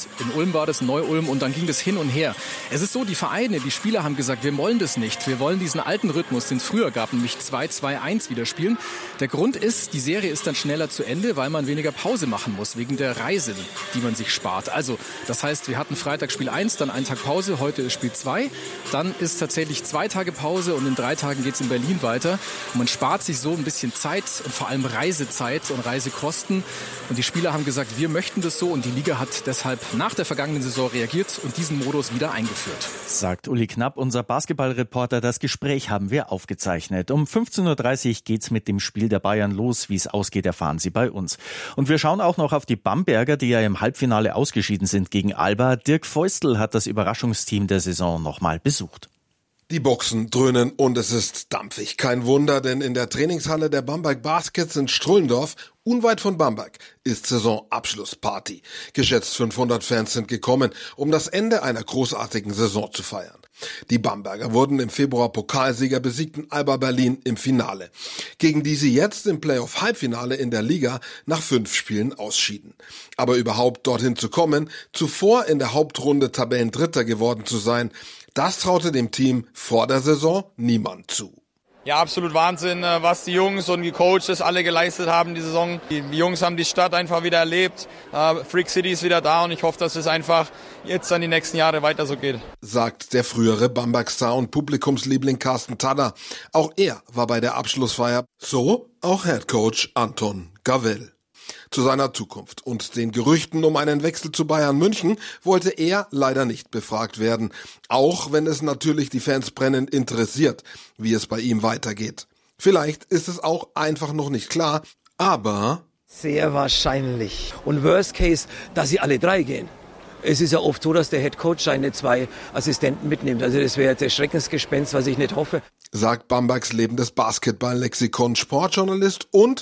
In Ulm war das, Neu-Ulm, und dann ging das hin und her. Es ist so, die Vereine, die Spieler haben gesagt, wir wollen das nicht. Wir wollen diesen alten Rhythmus, den es früher gab, nämlich 2-2-1 wieder spielen. Der Grund ist, die Serie ist dann schneller zu Ende, weil man weniger Pause machen muss, wegen der Reise, die man sich spart. Also, das heißt, wir hatten Freitag Spiel 1, dann einen Tag Pause, heute ist Spiel 2. Dann ist tatsächlich 2 Tage Pause und in 3 Tagen geht es in Berlin weiter. Und man spart sich so ein bisschen Zeit und vor allem Reisezeit und Reisekosten. Und die Spieler haben gesagt, wir möchten das so, und die Liga hat deshalb nach der vergangenen Saison reagiert und diesen Modus wieder eingeführt. Sagt Uli Knapp, unser Basketballreporter. Das Gespräch haben wir aufgezeichnet. Um 15.30 Uhr geht's mit dem Spiel der Bayern los. Wie es ausgeht, erfahren Sie bei uns. Und wir schauen auch noch auf die Bamberger, die ja im Halbfinale ausgeschieden sind gegen Alba. Dirk Feustel hat das Überraschungsteam der Saison nochmal besucht. Die Boxen dröhnen und es ist dampfig. Kein Wunder, denn in der Trainingshalle der Bamberg Baskets in Strullendorf, unweit von Bamberg, ist Saisonabschlussparty. Geschätzt 500 Fans sind gekommen, um das Ende einer großartigen Saison zu feiern. Die Bamberger wurden im Februar Pokalsieger, besiegten Alba Berlin im Finale, gegen die sie jetzt im Playoff-Halbfinale in der Liga nach 5 Spielen ausschieden. Aber überhaupt dorthin zu kommen, zuvor in der Hauptrunde Tabellendritter geworden zu sein, das traute dem Team vor der Saison niemand zu. Ja, absolut Wahnsinn, was die Jungs und die Coaches alle geleistet haben die Saison. Die Jungs haben die Stadt einfach wieder erlebt. Freak City ist wieder da und ich hoffe, dass es einfach jetzt dann die nächsten Jahre weiter so geht. Sagt der frühere Bamberg-Star und Publikumsliebling Carsten Tadder. Auch er war bei der Abschlussfeier. So auch Headcoach Anton Gavell. Zu seiner Zukunft und den Gerüchten um einen Wechsel zu Bayern München wollte er leider nicht befragt werden, auch wenn es natürlich die Fans brennend interessiert, wie es bei ihm weitergeht. Vielleicht ist es auch einfach noch nicht klar, aber... Sehr wahrscheinlich. Und Worst Case, dass sie alle 3 gehen. Es ist ja oft so, dass der Headcoach seine 2 Assistenten mitnimmt. Also das wäre jetzt ein Schreckensgespenst, was ich nicht hoffe. Sagt Bambergs lebendes Basketball-Lexikon Sportjournalist und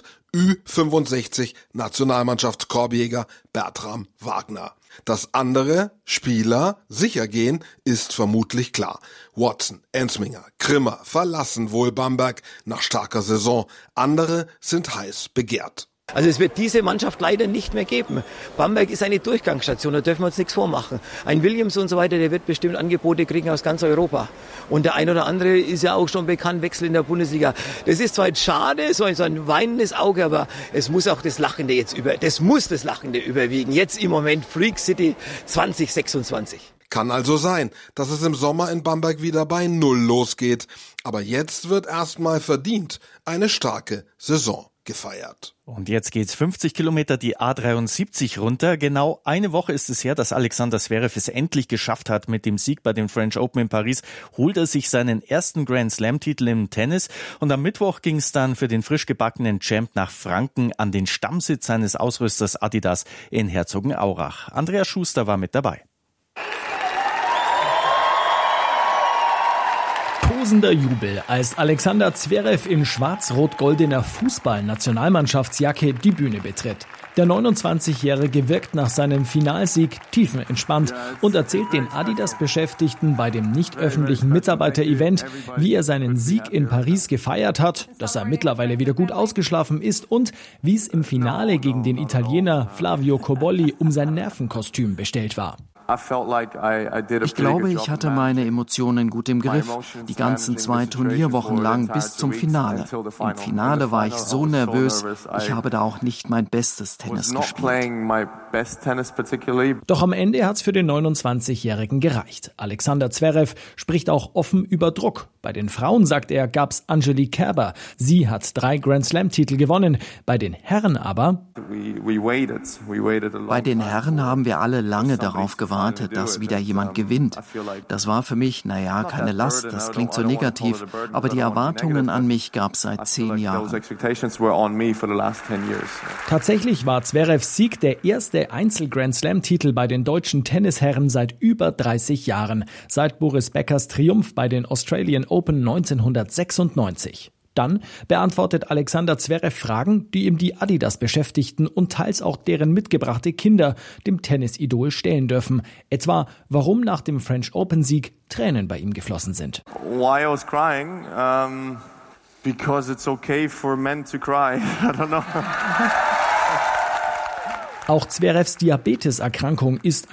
Ü65-Nationalmannschaftskorbjäger Bertram Wagner. Dass andere Spieler sicher gehen, ist vermutlich klar. Watson, Ensminger, Krimmer verlassen wohl Bamberg nach starker Saison. Andere sind heiß begehrt. Also es wird diese Mannschaft leider nicht mehr geben. Bamberg ist eine Durchgangsstation, da dürfen wir uns nichts vormachen. Ein Williams und so weiter, der wird bestimmt Angebote kriegen aus ganz Europa. Und der ein oder andere ist ja auch schon bekannt, Wechsel in der Bundesliga. Das ist zwar jetzt schade, so ein weinendes Auge, aber es muss auch das Lachende überwiegen. Jetzt im Moment Freak City 2026. Kann also sein, dass es im Sommer in Bamberg wieder bei Null losgeht. Aber jetzt wird erstmal verdient eine starke Saison gefeiert. Und jetzt geht's 50 Kilometer die A73 runter. Genau eine Woche ist es her, dass Alexander Zverev es endlich geschafft hat. Mit dem Sieg bei den French Open in Paris holt er sich seinen ersten Grand Slam-Titel im Tennis. Und am Mittwoch ging es dann für den frisch gebackenen Champ nach Franken an den Stammsitz seines Ausrüsters Adidas in Herzogenaurach. Andreas Schuster war mit dabei. Tosender Jubel, als Alexander Zverev in schwarz-rot-goldener Fußball-Nationalmannschaftsjacke die Bühne betritt. Der 29-Jährige wirkt nach seinem Finalsieg tiefenentspannt und erzählt den Adidas-Beschäftigten bei dem nicht öffentlichen Mitarbeiter-Event, wie er seinen Sieg in Paris gefeiert hat, dass er mittlerweile wieder gut ausgeschlafen ist und wie es im Finale gegen den Italiener Flavio Cobolli um sein Nervenkostüm bestellt war. Ich glaube, ich hatte meine Emotionen gut im Griff, die ganzen 2 Turnierwochen lang bis zum Finale. Im Finale war ich so nervös, ich habe da auch nicht mein bestes Tennis gespielt. Doch am Ende hat's für den 29-Jährigen gereicht. Alexander Zverev spricht auch offen über Druck. Bei den Frauen, sagt er, gab's Angelique Kerber. Sie hat 3 Grand-Slam-Titel gewonnen. Bei den Herren aber... Bei den Herren haben wir alle lange darauf gewartet, dass wieder jemand gewinnt. Das war für mich, keine Last, das klingt so negativ, aber die Erwartungen an mich gab's seit 10 Jahren. Tatsächlich war Zverevs Sieg der erste Einzel-Grand-Slam-Titel bei den deutschen Tennisherren seit über 30 Jahren, seit Boris Beckers Triumph bei den Australian Open 1996. Dann beantwortet Alexander Zverev Fragen, die ihm die Adidas-Beschäftigten und teils auch deren mitgebrachte Kinder dem Tennisidol stellen dürfen. Etwa, warum nach dem French Open-Sieg Tränen bei ihm geflossen sind. Why I was crying? Because it's okay for men to cry. I don't know. Auch Zverevs Diabeteserkrankung ist